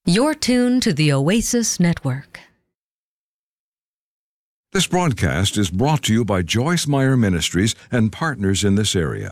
You're tuned to the Oasis Network. This broadcast is brought to you by Joyce Meyer Ministries and partners in this area.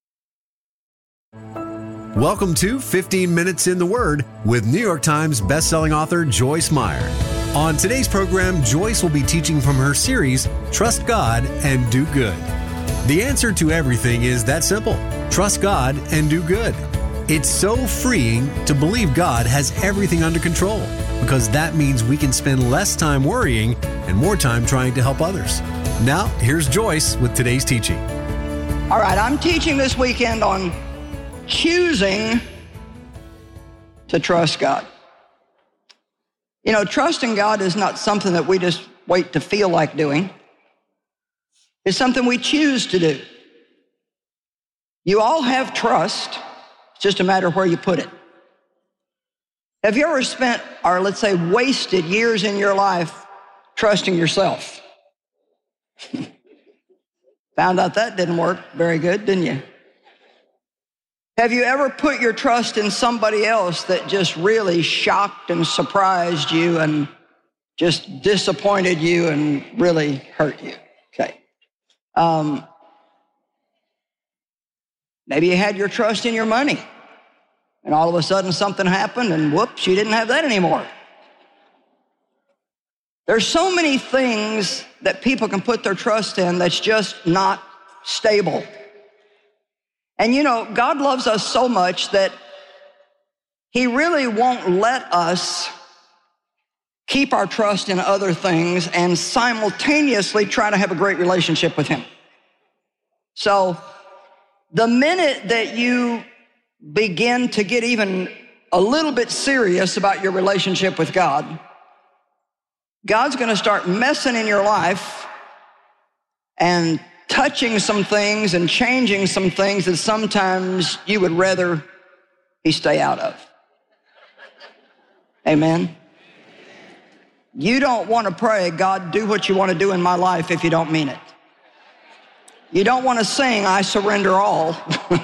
Welcome to 15 Minutes in the Word with New York Times bestselling author Joyce Meyer. On today's program, Joyce will be teaching from her series, Trust God and Do Good. The answer to everything is that simple. Trust God and do good. It's so freeing to believe God has everything under control, because that means we can spend less time worrying and more time trying to help others. Now, here's Joyce with today's teaching. All right, I'm teaching this weekend on choosing to trust God. You know, trusting God is not something that we just wait to feel like doing. It's something we choose to do. You all have trust. It's just a matter of where you put it. Have you ever spent, or let's say wasted years in your life trusting yourself? Found out that didn't work very good, didn't you? Have you ever put your trust in somebody else that just really shocked and surprised you and just disappointed you and really hurt you? Okay. Maybe you had your trust in your money, and all of a sudden something happened and whoops, you didn't have that anymore. There's so many things that people can put their trust in that's just not stable. And you know, God loves us so much that He really won't let us keep our trust in other things and simultaneously try to have a great relationship with Him. So the minute that you begin to get even a little bit serious about your relationship with God, God's going to start messing in your life and touching some things and changing some things that sometimes you would rather He stay out of. Amen. You don't want to pray, God, do what you want to do in my life, if you don't mean it. You don't want to sing, I surrender all,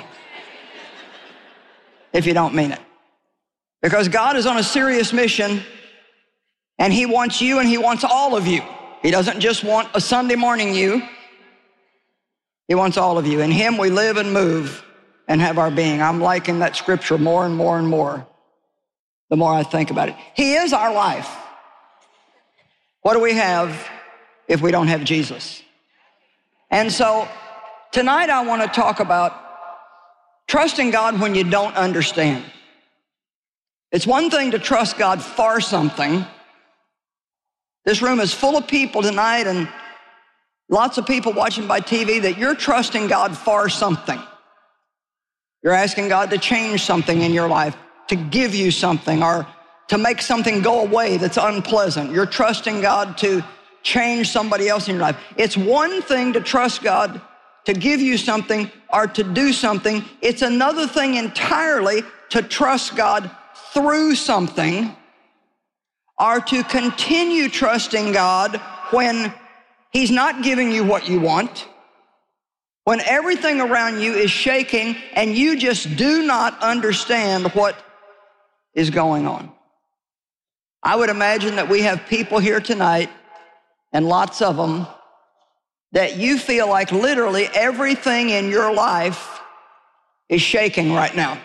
if you don't mean it. Because God is on a serious mission, and He wants you and He wants all of you. He doesn't just want a Sunday morning you. He wants all of you. In Him we live and move and have our being. I'm liking that scripture more and more and more the more I think about it. He is our life. What do we have if we don't have Jesus? And so tonight I want to talk about trusting God when you don't understand. It's one thing to trust God for something. This room is full of people tonight, and lots of people watching by TV, that you're trusting God for something. You're asking God to change something in your life, to give you something, or to make something go away that's unpleasant. You're trusting God to change somebody else in your life. It's one thing to trust God to give you something or to do something. It's another thing entirely to trust God through something, or to continue trusting God when He's not giving you what you want, when everything around you is shaking and you just do not understand what is going on. I would imagine that we have people here tonight, and lots of them, that you feel like literally everything in your life is shaking right now.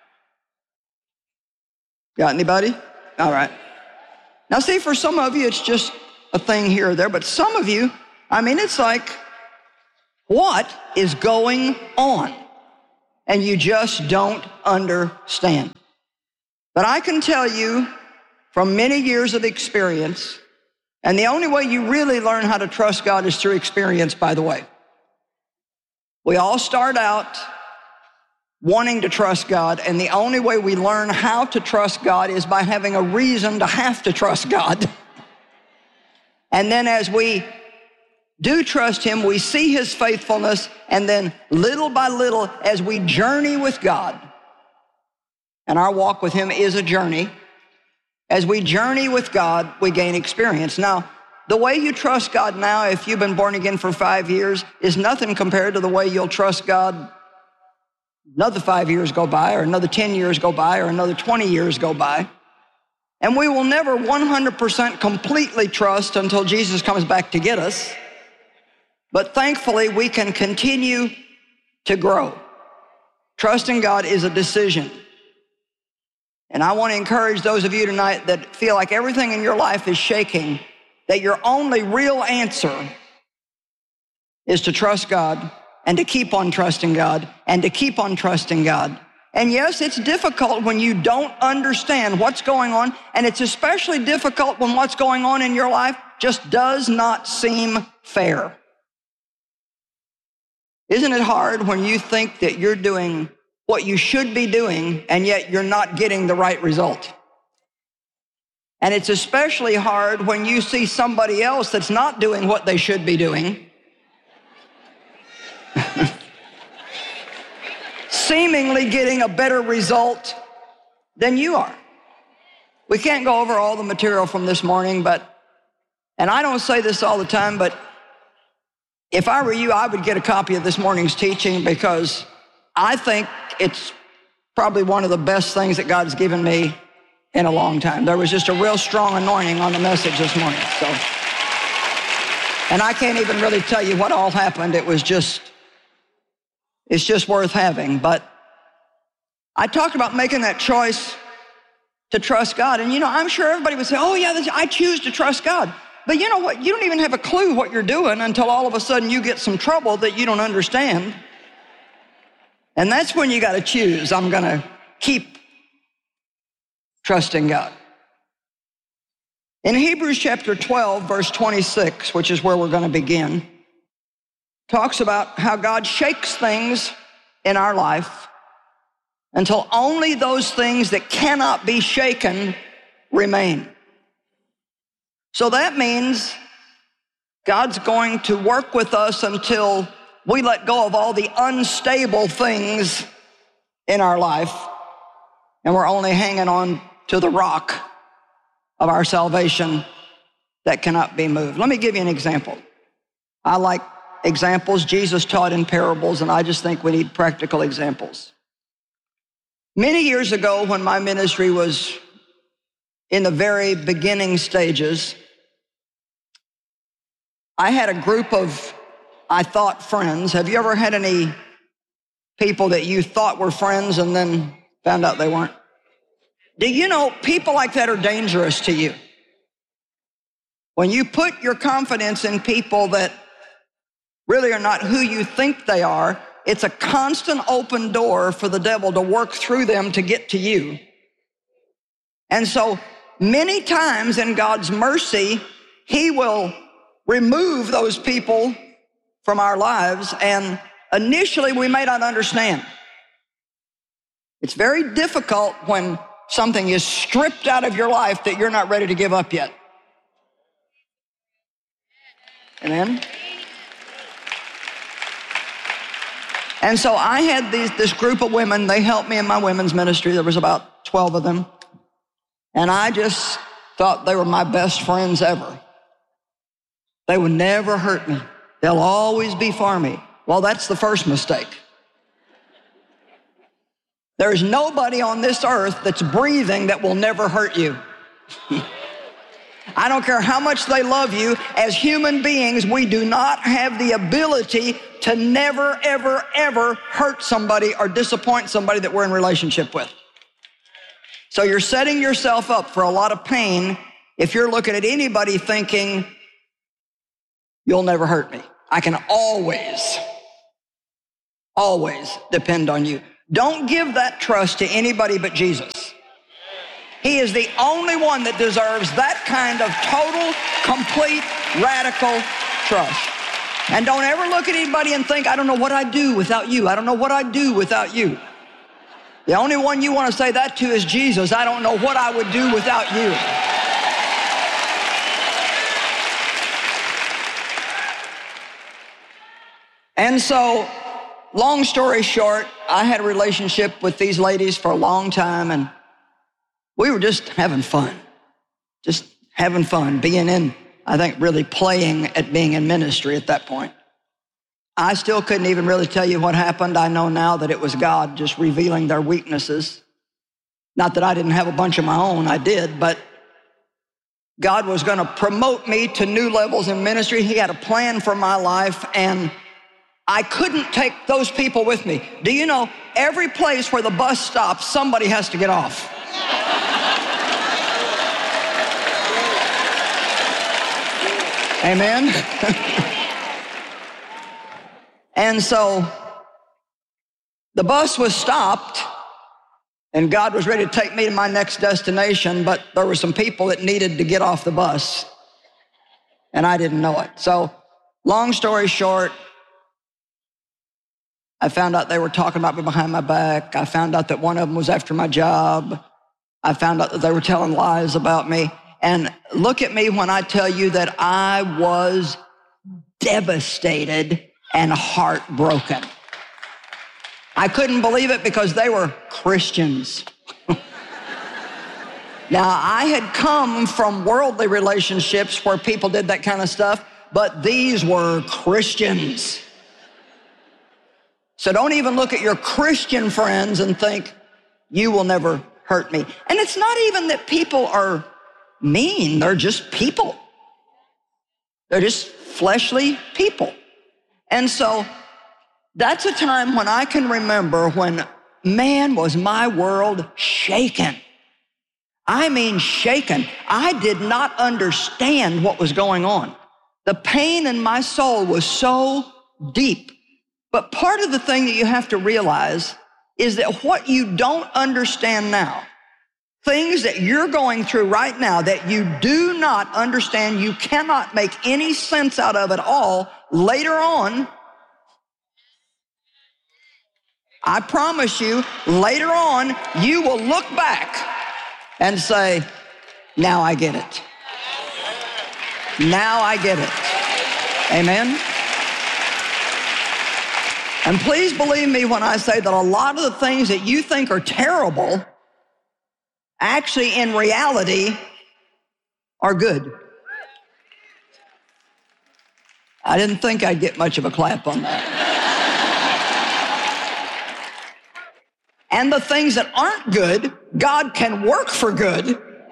Got anybody? All right. Now see, for some of you, it's just a thing here or there, but some of you, I mean, it's like, what is going on? And you just don't understand. But I can tell you from many years of experience, and the only way you really learn how to trust God is through experience, by the way. We all start out wanting to trust God, and the only way we learn how to trust God is by having a reason to have to trust God. And then as we do trust Him, we see His faithfulness, and then little by little, as we journey with God, and our walk with Him is a journey, as we journey with God, we gain experience. Now, the way you trust God now, if you've been born again for 5 years, is nothing compared to the way you'll trust God another 5 years go by, or another 10 years go by, or another 20 years go by. And we will never 100% completely trust until Jesus comes back to get us. But thankfully, we can continue to grow. Trusting God is a decision. And I want to encourage those of you tonight that feel like everything in your life is shaking, that your only real answer is to trust God and to keep on trusting God and to keep on trusting God. And yes, it's difficult when you don't understand what's going on, and it's especially difficult when what's going on in your life just does not seem fair. Isn't it hard when you think that you're doing what you should be doing, and yet you're not getting the right result? And it's especially hard when you see somebody else that's not doing what they should be doing, seemingly getting a better result than you are. We can't go over all the material from this morning, and I don't say this all the time, but if I were you, I would get a copy of this morning's teaching, because I think it's probably one of the best things that God's given me in a long time. There was just a real strong anointing on the message this morning. And I can't even really tell you what all happened. It's just worth having. But I talked about making that choice to trust God. And I'm sure everybody would say, oh yeah, I choose to trust God. But you know what? You don't even have a clue what you're doing until all of a sudden you get some trouble that you don't understand. And that's when you got to choose. I'm going to keep trusting God. In Hebrews chapter 12, verse 26, which is where we're going to begin, talks about how God shakes things in our life until only those things that cannot be shaken remain. So that means God's going to work with us until we let go of all the unstable things in our life, and we're only hanging on to the rock of our salvation that cannot be moved. Let me give you an example. I like examples. Jesus taught in parables, and I just think we need practical examples. Many years ago, when my ministry was in the very beginning stages, I had a group of, I thought, friends. Have you ever had any people that you thought were friends and then found out they weren't? Do you know people like that are dangerous to you? When you put your confidence in people that really are not who you think they are, it's a constant open door for the devil to work through them to get to you. And so many times in God's mercy, he will remove those people from our lives, and initially we may not understand. It's very difficult when something is stripped out of your life that you're not ready to give up yet. Amen? And so I had this group of women. They helped me in my women's ministry. There was about 12 of them. And I just thought they were my best friends ever. They would never hurt me. They'll always be for me. Well, that's the first mistake. There is nobody on this earth that's breathing that will never hurt you. I don't care how much they love you. As human beings, we do not have the ability to never, ever, ever hurt somebody or disappoint somebody that we're in relationship with. So you're setting yourself up for a lot of pain if you're looking at anybody thinking, you'll never hurt me. I can always depend on you. Don't give that trust to anybody but Jesus. He is the only one that deserves that kind of total, complete, radical trust. And don't ever look at anybody and think, I don't know what I'd do without you. I don't know what I'd do without you. The only one you want to say that to is Jesus. I don't know what I would do without you. And so, long story short, I had a relationship with these ladies for a long time, and we were just having fun. Just having fun, being in, I think, really playing at being in ministry at that point. I still couldn't even really tell you what happened. I know now that it was God just revealing their weaknesses. Not that I didn't have a bunch of my own, I did, but God was going to promote me to new levels in ministry. He had a plan for my life, and I couldn't take those people with me. Do you know, every place where the bus stops, somebody has to get off. Amen? And so the bus was stopped, and God was ready to take me to my next destination, but there were some people that needed to get off the bus, and I didn't know it. So long story short, I found out they were talking about me behind my back. I found out that one of them was after my job. I found out that they were telling lies about me. And look at me when I tell you that I was devastated and heartbroken. I couldn't believe it because they were Christians. Now, I had come from worldly relationships where people did that kind of stuff, but these were Christians. So don't even look at your Christian friends and think, you will never hurt me. And it's not even that people are mean. They're just people. They're just fleshly people. And so that's a time when I can remember when, man, was my world shaken. I mean shaken. I did not understand what was going on. The pain in my soul was so deep. But part of the thing that you have to realize is that what you don't understand now, things that you're going through right now that you do not understand, you cannot make any sense out of at all, later on, I promise you, later on, you will look back and say, now I get it. Now I get it. Amen? And please believe me when I say that a lot of the things that you think are terrible, actually in reality, are good. I didn't think I'd get much of a clap on that. And the things that aren't good, God can work for good.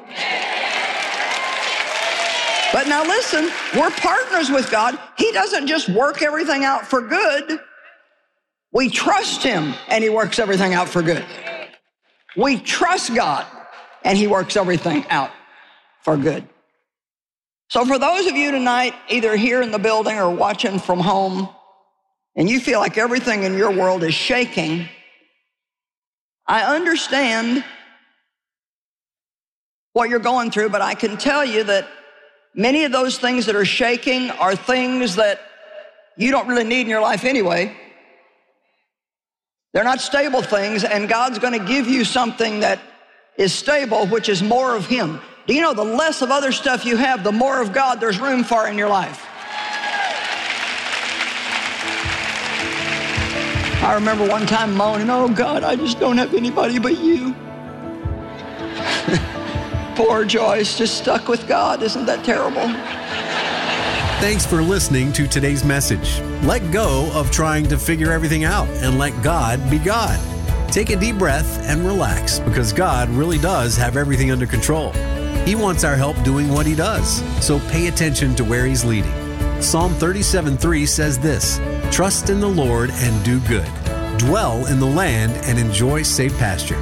But now listen, we're partners with God. He doesn't just work everything out for good. We trust him, and he works everything out for good. We trust God, and he works everything out for good. So for those of you tonight, either here in the building or watching from home, and you feel like everything in your world is shaking, I understand what you're going through, but I can tell you that many of those things that are shaking are things that you don't really need in your life anyway. They're not stable things, and God's going to give you something that is stable, which is more of him. Do you know the less of other stuff you have, the more of God there's room for in your life? I remember one time moaning, oh God, I just don't have anybody but you. Poor Joyce, just stuck with God. Isn't that terrible? Thanks for listening to today's message. Let go of trying to figure everything out and let God be God. Take a deep breath and relax, because God really does have everything under control. He wants our help doing what he does, so pay attention to where he's leading. Psalm 37:3 says this, "Trust in the Lord and do good. Dwell in the land and enjoy safe pasture."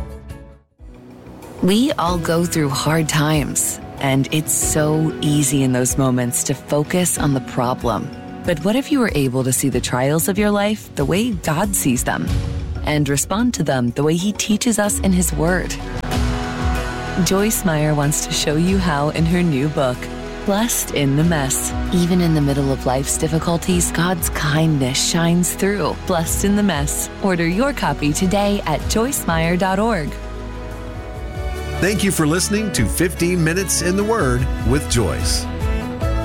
We all go through hard times, and it's so easy in those moments to focus on the problem. But what if you were able to see the trials of your life the way God sees them and respond to them the way he teaches us in his word? Joyce Meyer wants to show you how in her new book, Blessed in the Mess. Even in the middle of life's difficulties, God's kindness shines through. Blessed in the Mess. Order your copy today at joycemeyer.org. Thank you for listening to 15 Minutes in the Word with Joyce.